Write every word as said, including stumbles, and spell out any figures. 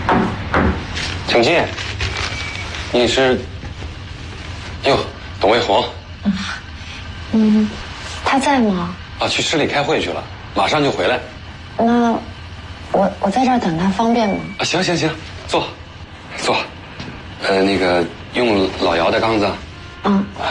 请进。你是？哟，董卫红。 嗯，嗯，他在吗？ 啊，去市里开会去了，马上就回来。 那我我在这儿等他方便吗？ 啊，行行行，坐，坐。呃，那个用老姚的缸子。 嗯。